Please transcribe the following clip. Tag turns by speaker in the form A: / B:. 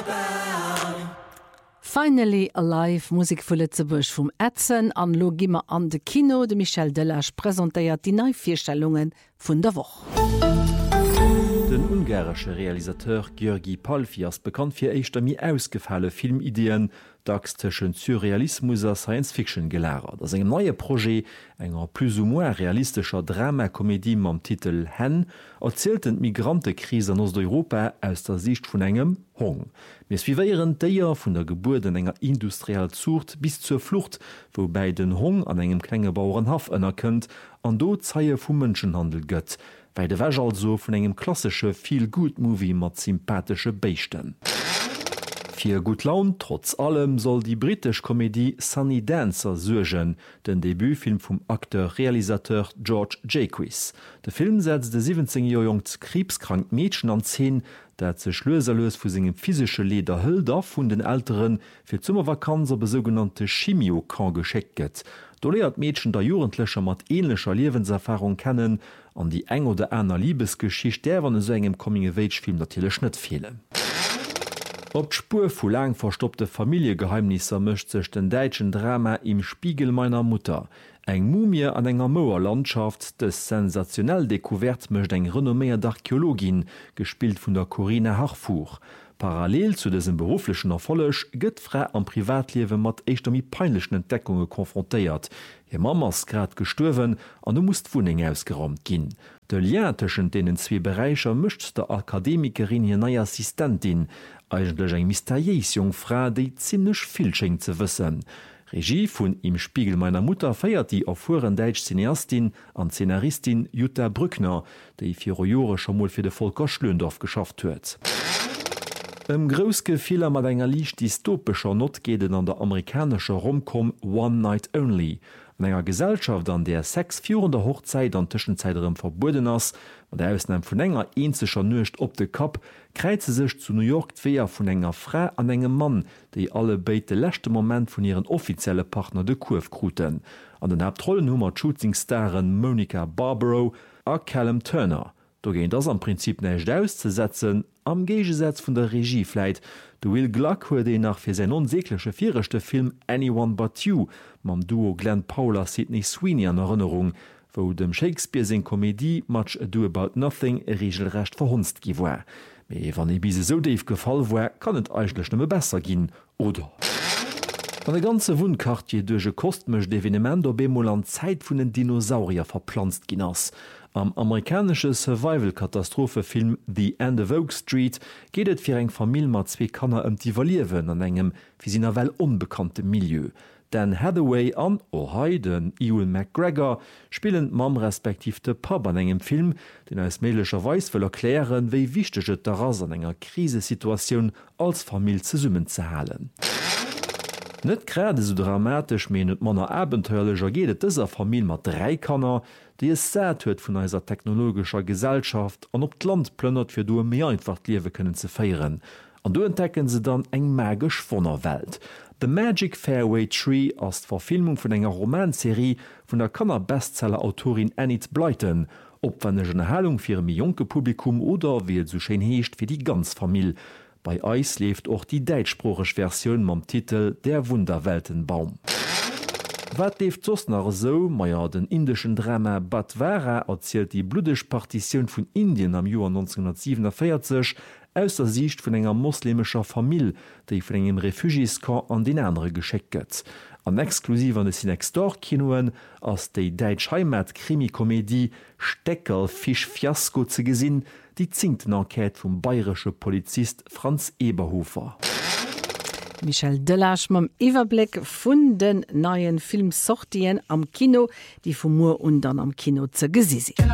A: Finally Alive, Musik vu Lützeburg vum Ätzen an Logimmer an de Kino de Michel Delage präsentéiert die neii Vierstellungen vun der Woche.
B: Den ungarische Realisateur György Palfias bekannt fir eichtermi ausgefalle Filmideen, dacks tschen Surrealismus a Science-Fiction gelagert. Ass engem neue Projekt enger plus ou moins realistischer Dramakomédie mam Titel Hen erzielt d Migrantekrise an Osteuropa aus der Sicht vun engem Hong. Mes wieéieren déier vun der Geburt en enger industriell Zucht bis zur Flucht, wobei den Hong an engem Klengebauernhaf ënnerkennt, an do Zeie vum Mënschenhandel gëtt, weil de wäch also vun engem klassische Feel-Good-Movie mat sympathische Beichten. Für gut Laun trotz allem soll die britisch Komödie Sunny Dancer surgen, den Debütfilm vom Akteur-Realisateur George Jacques. Der Film setzt de 17-jährigen krebskrank Mädchen an 10, dat ze schlöserlos vu segem physische Leder hölder vun den Älteren fir Zummervakanzer be sogenannte Chemiokan gescheckt. Do lehrt Mädchen der Jugendlicher mat ähnlicher Lebenserfahrung kennen, an die eng oder einer Liebesgeschichte der wann so engem Coming-of-Age-Film natürlich net fehle. Op Spur vu lang verstoppte Familiegeheimnisse mischt sech den deitschen Drama im Spiegel meiner Mutter. Eng Mumie an enger Mauerlandschaft des sensationell Dekouvert mischt eng renomméiert Archäologin, gespielt vun der Corinne Harfuch. Parallel zu dessen beruflichen Erfolg gëtt frei am Privatliewe mat eichtermi peinlichen Entdeckungen konfrontéiert. Ihr Mamas grad gestorven an du musst Wuning ausgeräumt gin. De Lien tschen denen zwe Bereicher mischt der Akademikerin hier neue Assistentin, eigentlich eng mysterieus Jungfrau, die ziemlich viel schenkt zu wissen. Regie vun Im Spiegel meiner Mutter feiert die erfuhren Deitsch Cineastin an Szenaristin Jutta Brückner, die 4 Jahre schon mal für de Volker Schlöndorff geschafft huet. Groske Fehler mat enger liicht dystopischer Notgeden an der amerikanischer Romcom One Night Only. An enger Gesellschaft an der Sex führender Hochzeit an Tischenzeitem verboden ass, mat der Ausnahme vun enger eenzecher Nucht op de Kap, kreize sech zu New York d'Wehr vun enger Frau an engem Mann, déi alle beit de lächte Moment vun ihren offizielle Partner de Kurf kruten. An den Hauptrollenhummer Shootingstaren Monica Barbaro a Callum Turner. Do géint das am Prinzip nächt auszusetzen, am Gegesetz vun der Regiefleit. Du Will Gluck huet de nach fir sein unsägliche vierchte Film Anyone But You, mam Duo Glenn Paula Sidney Sweeney an Erinnerung, wo dem Shakespeare sin Komödie Much Ado About Nothing regelrecht verhunzt gi war. Mei wann e bise so deif gefall war, kann et eigentlich nëmme besser ginn, oder? An de ganze Wundkartier duge kostmech d'Evenement op Bemol an Zeit vun den Dinosaurier verpflanzt gin ass. Am amerikanische Survival-Katastrophefilm The End of Oak Street geht et fir eng Familie mat 2 Kanner Divaliewen an engem fisiner well unbekannte Milieu. Dan Hathaway an O'Hayden Ewan McGregor spielen mam respektiv de Pub an engem Film, den als melescherweis will erklären, wéi wichtiget daras an enger Krisesituation als Familie ze summen ze halen. Net grade so dramatisch menet manner abenteuerlecher gedet dëser Familie mat 3 Kanner, die es sät huet vun eiser technologischer Gesellschaft an op d Land plënnert fir du mé einfach liewe kënnen ze feieren. An du entdecken se dann eng magisch vonner Welt. The Magic Fairway Tree ass d'Verfilmung vun enger Romanserie vun der Kanner-Bestseller-Autorin Enid Blyton, opwennegen Erhellung fir e jonke Publikum oder wie so schein heescht fir die ganz Familie. Bei Eis lebt auch die deitschsprachige Version mam Titel Der Wunderweltenbaum. Wat lebt sos nach so, meier den indischen Drama Badwara erzählt die blutisch Partition von Indien am Jahr 1947 aus der Sicht von enger muslimischer Familie, die von engem Refugiescamp an den andere gescheckt. An exklusiv an de Cinextor-Kinoen ass déi Deitsch Heimat-Krimi-Komédie Steckel Fisch Fiasko ze gesinn, die zinkten Enquête vum bayerische Polizist Franz Eberhofer.
A: Michel Delage mam Iwerblick vun den neien Filmsortien am Kino, die vum Moor und dann am Kino ze gesi.